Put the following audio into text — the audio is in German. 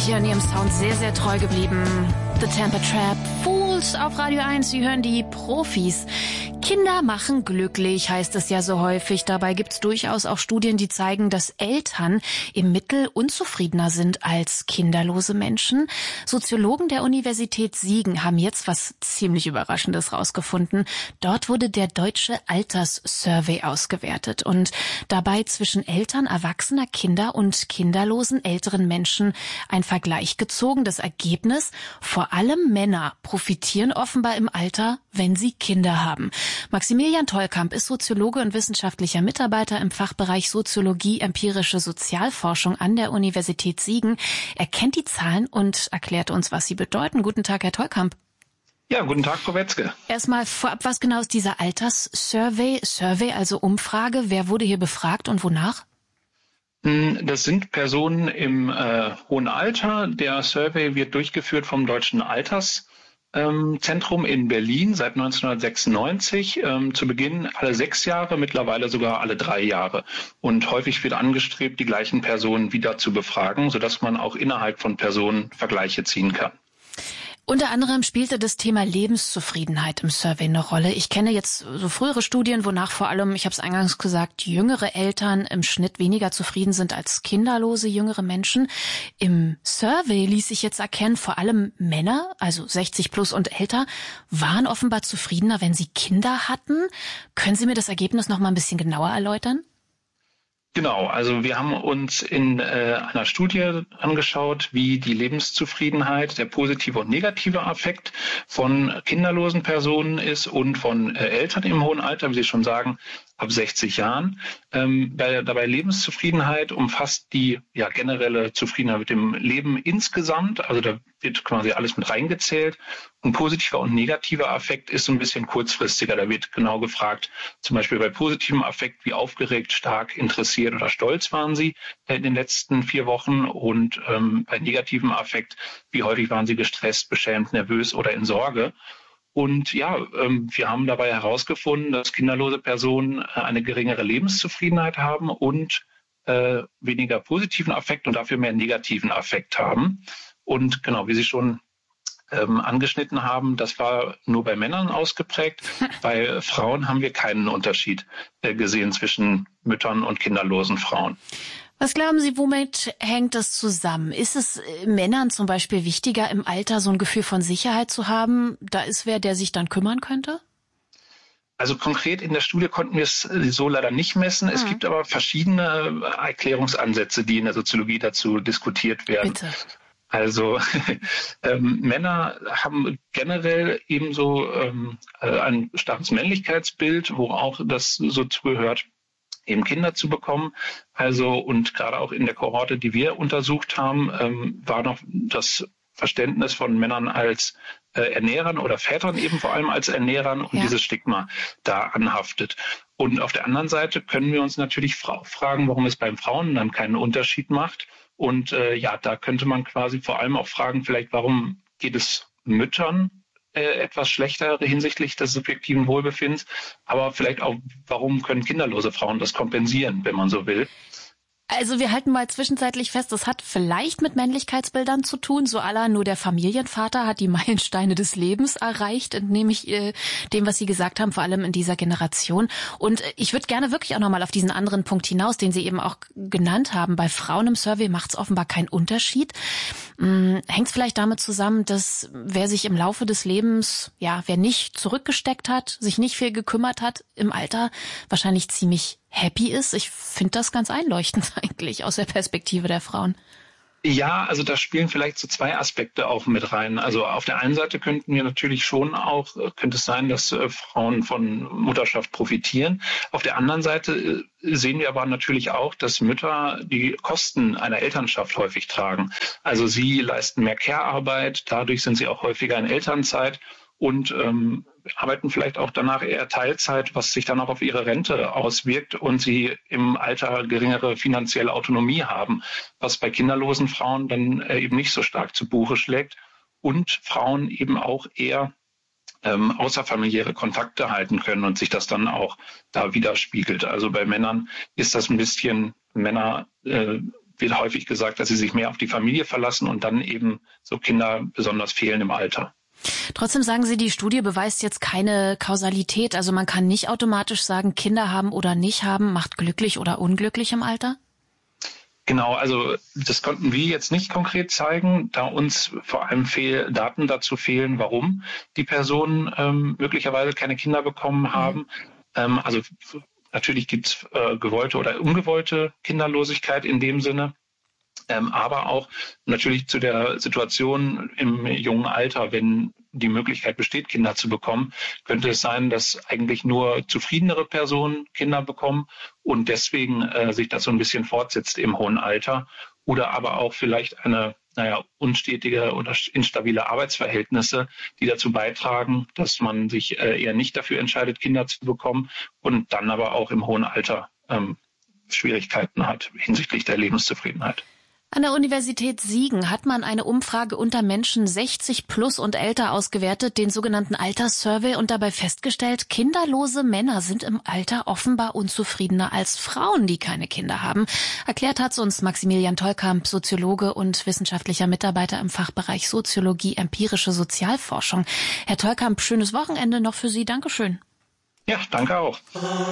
hier in ihrem Sound sehr, sehr treu geblieben. The Tampa Trap, Fools auf Radio 1. Sie hören die Profis. Kinder machen glücklich, heißt es ja so häufig. Dabei gibt's durchaus auch Studien, die zeigen, dass Eltern im Mittel unzufriedener sind als kinderlose Menschen. Soziologen der Universität Siegen haben jetzt was ziemlich Überraschendes rausgefunden. Dort wurde der Deutsche Alterssurvey ausgewertet und dabei zwischen Eltern erwachsener Kinder und kinderlosen älteren Menschen ein Vergleich gezogen. Das Ergebnis: vor allem Männer profitieren offenbar im Alter, wenn sie Kinder haben. Maximilian Tollkamp ist Soziologe und wissenschaftlicher Mitarbeiter im Fachbereich Soziologie empirische Sozialforschung an der Universität Siegen. Er kennt die Zahlen und erklärt uns, was sie bedeuten. Guten Tag, Herr Tollkamp. Ja, guten Tag, Frau Wetzke. Erstmal vorab, was genau ist dieser Alterssurvey? Survey, also Umfrage. Wer wurde hier befragt und wonach? Das sind Personen im hohen Alter. Der Survey wird durchgeführt vom Deutschen Alterszentrum in Berlin seit 1996. Zu Beginn alle 6 Jahre, mittlerweile sogar alle 3 Jahre. Und häufig wird angestrebt, die gleichen Personen wieder zu befragen, sodass man auch innerhalb von Personen Vergleiche ziehen kann. Unter anderem spielte das Thema Lebenszufriedenheit im Survey eine Rolle. Ich kenne jetzt so frühere Studien, wonach vor allem, ich habe es eingangs gesagt, jüngere Eltern im Schnitt weniger zufrieden sind als kinderlose jüngere Menschen. Im Survey ließ sich jetzt erkennen, vor allem Männer, also 60 plus und älter, waren offenbar zufriedener, wenn sie Kinder hatten. Können Sie mir das Ergebnis noch mal ein bisschen genauer erläutern? Genau, also wir haben uns in einer Studie angeschaut, wie die Lebenszufriedenheit, der positive und negative Affekt von kinderlosen Personen ist und von Eltern im hohen Alter, wie Sie schon sagen, ab 60 Jahren. Dabei Lebenszufriedenheit umfasst die generelle Zufriedenheit mit dem Leben insgesamt. Also da wird quasi alles mit reingezählt. Und positiver und negativer Affekt ist so ein bisschen kurzfristiger. Da wird genau gefragt, zum Beispiel bei positivem Affekt, wie aufgeregt, stark, interessiert oder stolz waren Sie in den letzten 4 Wochen. Und bei negativem Affekt, wie häufig waren Sie gestresst, beschämt, nervös oder in Sorge. Und wir haben dabei herausgefunden, dass kinderlose Personen eine geringere Lebenszufriedenheit haben und weniger positiven Affekt und dafür mehr negativen Affekt haben. Und genau, wie Sie schon angeschnitten haben, das war nur bei Männern ausgeprägt. Bei Frauen haben wir keinen Unterschied gesehen zwischen Müttern und kinderlosen Frauen. Was glauben Sie, womit hängt das zusammen? Ist es Männern zum Beispiel wichtiger, im Alter so ein Gefühl von Sicherheit zu haben? Da ist wer, der sich dann kümmern könnte? Also konkret in der Studie konnten wir es so leider nicht messen. Es gibt aber verschiedene Erklärungsansätze, die in der Soziologie dazu diskutiert werden. Bitte. Also Männer haben generell ebenso ein starkes Männlichkeitsbild, wo auch das so zugehört, eben Kinder zu bekommen. Also und gerade auch in der Kohorte, die wir untersucht haben, war noch das Verständnis von Männern als Ernährern oder Vätern eben vor allem als Ernährern und dieses Stigma da anhaftet. Und auf der anderen Seite können wir uns natürlich fragen, warum es beim Frauen dann keinen Unterschied macht. Und da könnte man quasi vor allem auch fragen, vielleicht warum geht es Müttern etwas schlechter hinsichtlich des subjektiven Wohlbefindens, aber vielleicht auch, warum können kinderlose Frauen das kompensieren, wenn man so will. Also wir halten mal zwischenzeitlich fest, das hat vielleicht mit Männlichkeitsbildern zu tun. So à la nur der Familienvater hat die Meilensteine des Lebens erreicht, entnehme ich dem, was Sie gesagt haben, vor allem in dieser Generation. Und ich würde gerne wirklich auch nochmal auf diesen anderen Punkt hinaus, den Sie eben auch genannt haben. Bei Frauen im Survey macht es offenbar keinen Unterschied. Hängt es vielleicht damit zusammen, dass wer sich im Laufe des Lebens, wer nicht zurückgesteckt hat, sich nicht viel gekümmert hat, im Alter wahrscheinlich ziemlich happy ist? Ich finde das ganz einleuchtend eigentlich aus der Perspektive der Frauen. Ja, also da spielen vielleicht so 2 Aspekte auch mit rein. Also auf der einen Seite könnte es sein, dass Frauen von Mutterschaft profitieren. Auf der anderen Seite sehen wir aber natürlich auch, dass Mütter die Kosten einer Elternschaft häufig tragen. Also sie leisten mehr Care-Arbeit, dadurch sind sie auch häufiger in Elternzeit und arbeiten vielleicht auch danach eher Teilzeit, was sich dann auch auf ihre Rente auswirkt und sie im Alter geringere finanzielle Autonomie haben, was bei kinderlosen Frauen dann eben nicht so stark zu Buche schlägt und Frauen eben auch eher außerfamiliäre Kontakte halten können und sich das dann auch da widerspiegelt. Also bei Männern ist das ein bisschen, Männer wird häufig gesagt, dass sie sich mehr auf die Familie verlassen und dann eben so Kinder besonders fehlen im Alter. Trotzdem sagen Sie, die Studie beweist jetzt keine Kausalität. Also man kann nicht automatisch sagen, Kinder haben oder nicht haben, macht glücklich oder unglücklich im Alter? Genau, also das konnten wir jetzt nicht konkret zeigen, da uns vor allem Daten dazu fehlen, warum die Personen möglicherweise keine Kinder bekommen haben. Also natürlich gibt es gewollte oder ungewollte Kinderlosigkeit in dem Sinne. Aber auch natürlich zu der Situation im jungen Alter, wenn die Möglichkeit besteht, Kinder zu bekommen, könnte es sein, dass eigentlich nur zufriedenere Personen Kinder bekommen und deswegen sich das so ein bisschen fortsetzt im hohen Alter. Oder aber auch vielleicht eine unstetige oder instabile Arbeitsverhältnisse, die dazu beitragen, dass man sich eher nicht dafür entscheidet, Kinder zu bekommen und dann aber auch im hohen Alter Schwierigkeiten hat hinsichtlich der Lebenszufriedenheit. An der Universität Siegen hat man eine Umfrage unter Menschen 60 plus und älter ausgewertet, den sogenannten Alterssurvey, und dabei festgestellt, kinderlose Männer sind im Alter offenbar unzufriedener als Frauen, die keine Kinder haben. Erklärt hat's uns Maximilian Tolkamp, Soziologe und wissenschaftlicher Mitarbeiter im Fachbereich Soziologie, empirische Sozialforschung. Herr Tolkamp, schönes Wochenende noch für Sie. Dankeschön. Ja, danke auch.